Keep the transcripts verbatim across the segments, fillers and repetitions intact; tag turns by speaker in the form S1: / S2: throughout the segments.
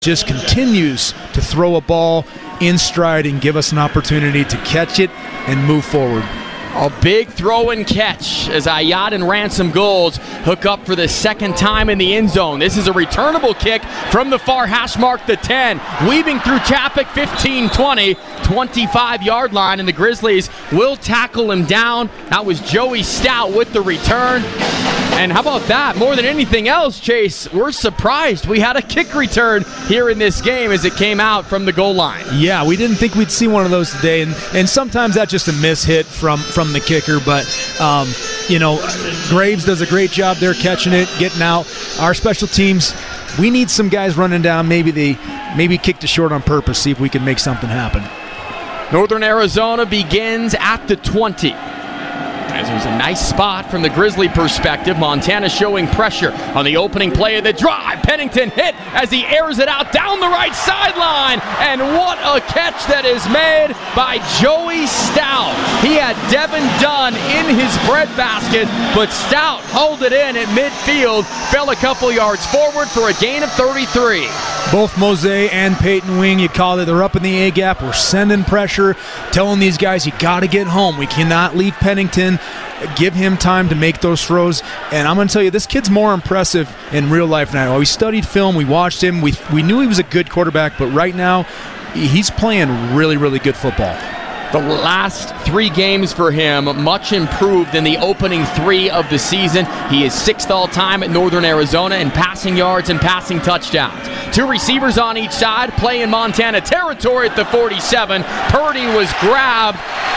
S1: just continues to throw a ball in stride and give us an opportunity to catch it and move forward.
S2: A big throw and catch as Ayat and Ransom Golds hook up for the second time in the end zone. This is a returnable kick from the far hash mark, the ten. Weaving through traffic, fifteen twenty, twenty-five-yard line, and the Grizzlies will tackle him down. That was Joey Stout with the return. And how about that? More than anything else, Chase, we're surprised we had a kick return here in this game as it came out from the goal line.
S1: Yeah, we didn't think we'd see one of those today, and, and sometimes that's just a miss hit from, from the kicker, but, um, you know, Graves does a great job there catching it, getting out. Our special teams, we need some guys running down. Maybe they maybe kicked it short on purpose, see if we can make something happen.
S2: Northern Arizona begins at the twenty. As it was a nice spot from the Grizzly perspective. Montana showing pressure on the opening play of the drive. Pennington hit as he airs it out down the right sideline. And what a catch that is made by Joey Stout. He had Devin Dunn in his breadbasket, but Stout held it in at midfield, fell a couple yards forward for a gain of thirty-three.
S1: Both Mose and Peyton Wing, you call it, they're up in the A-gap. We're sending pressure, telling these guys, you got to get home. We cannot leave Pennington. Give him time to make those throws. And I'm going to tell you, this kid's more impressive in real life now. We studied film. We watched him. We, we knew he was a good quarterback, but right now he's playing really, really good football.
S2: The last three games for him, much improved in the opening three of the season. He is sixth all-time at Northern Arizona in passing yards and passing touchdowns. Two receivers on each side, play in Montana territory at the forty-seven. Purdy was grabbed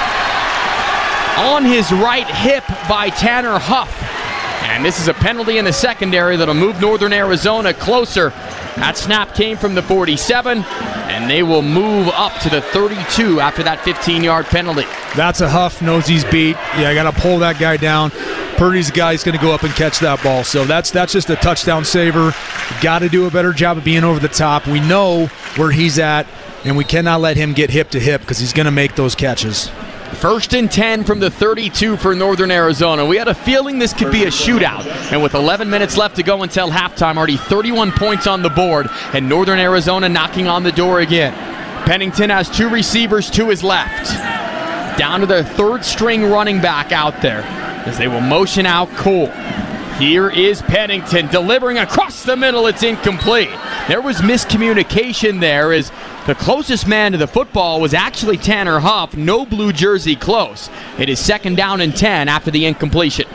S2: on his right hip by Tanner Huff. And this is a penalty in the secondary that'll move Northern Arizona closer. That snap came from the forty-seven, and they will move up to the thirty-two after that fifteen-yard penalty.
S1: That's a Huff, knows he's beat. Yeah, I got to pull that guy down. Purdy's the guy who's going to go up and catch that ball. So that's that's just a touchdown saver. Got to do a better job of being over the top. We know where he's at, and we cannot let him get hip to hip because he's going to make those catches.
S2: First and ten from the thirty-two for Northern Arizona. We had a feeling this could be a shootout. And with eleven minutes left to go until halftime, already thirty-one points on the board, and Northern Arizona knocking on the door again. Pennington has two receivers to his left. Down to their third string running back out there as they will motion out Cole. Here is Pennington delivering across the middle. It's incomplete. There was miscommunication there as the closest man to the football was actually Tanner Huff. No blue jersey close. It is second down and ten after the incompletion.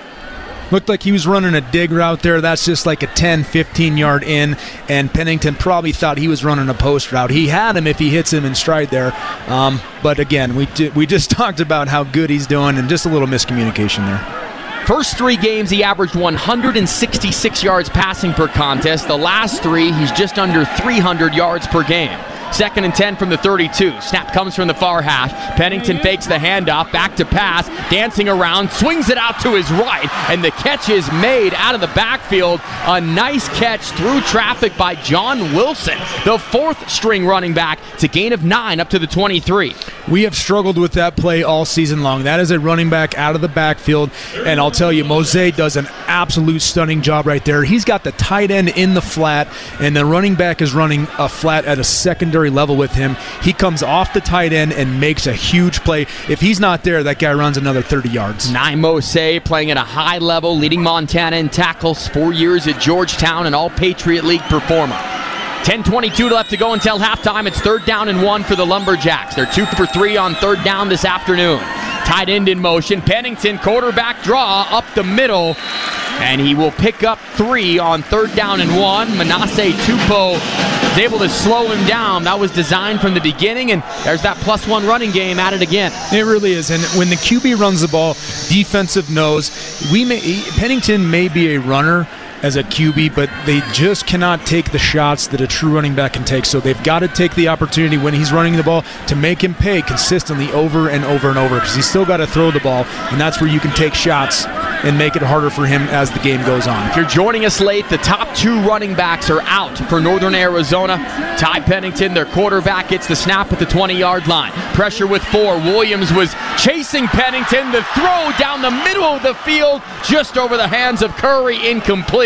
S1: Looked like he was running a dig route there. That's just like a ten, fifteen-yard in, and Pennington probably thought he was running a post route. He had him if he hits him in stride there. Um, but again, we, we just talked about how good he's doing, and just a little miscommunication there.
S2: First three games, he averaged one hundred sixty-six yards passing per contest. The last three, he's just under three hundred yards per game. Second and ten from the thirty-two. Snap comes from the far hash. Pennington fakes the handoff, back to pass, dancing around, swings it out to his right, and the catch is made out of the backfield. A nice catch through traffic by John Wilson, the fourth string running back, to gain of nine up to the twenty-three.
S1: We have struggled with that play all season long. That is a running back out of the backfield, and I'll tell you, Mose does an absolute stunning job right there. He's got the tight end in the flat, and the running back is running a flat at a secondary level with him. He comes off the tight end and makes a huge play. If he's not there, that guy runs another thirty yards.
S2: Nye Mose playing at a high level, leading Montana in tackles, four years at Georgetown, an All-Patriot League performer. ten twenty-two left to go until halftime. It's third down and one for the Lumberjacks. They're two for three on third down this afternoon. Tight end in motion. Pennington, quarterback draw up the middle, and he will pick up three on third down and one. Manasseh Tupou is able to slow him down. That was designed from the beginning, and there's that plus one running game at it again.
S1: It really is, and when the Q B runs the ball, defensive knows. We may, Pennington may be a runner as a Q B, but they just cannot take the shots that a true running back can take. So they've got to take the opportunity when he's running the ball to make him pay consistently over and over and over, because he's still got to throw the ball, and that's where you can take shots and make it harder for him as the game goes on.
S2: If you're joining us late, the top two running backs are out for Northern Arizona. Ty Pennington, their quarterback, gets the snap at the twenty-yard line. Pressure with four. Williams was chasing Pennington. The throw down the middle of the field, just over the hands of Curry, incomplete.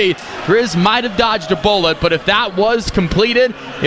S2: Grizz might have dodged a bullet, but if that was completed,